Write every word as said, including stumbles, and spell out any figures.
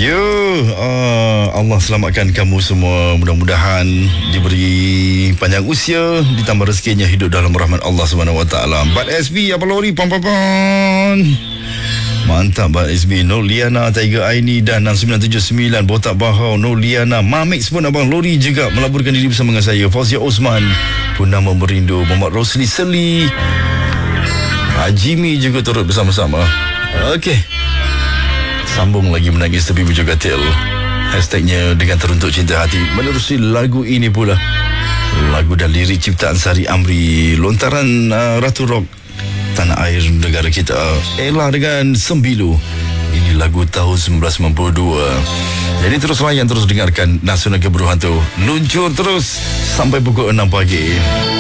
Ya, uh, Allah selamatkan kamu semua. Mudah-mudahan diberi panjang usia, ditambah rezekinya hidup dalam rahmat Allah Subhanahu Wa Taala. Bat S B apa lori pam pam pam. Mantap Bat S B. Nur Liana, Tiger Aini dan enam sembilan tujuh sembilan Botak Bahau. Nur Liana, Mamix pun abang lori juga melaburkan diri bersama dengan saya. Fauzia Osman, Purnama Merindu, Muhammad Rosli Seli, Hajimi juga turut bersama-sama. Okey, sambung lagi menangis tepi bujur katil. Hashtagnya dengan teruntuk cinta hati. Menerusi lagu ini pula, lagu dan lirik ciptaan Sari Amri, lontaran uh, Ratu Rock tanah air negara kita, Ella dengan Sembilu. Ini lagu tahun sembilan belas sembilan puluh dua. Jadi terus layan, terus dengarkan Nasional Keburu Hantu. Luncur terus sampai pukul enam pagi.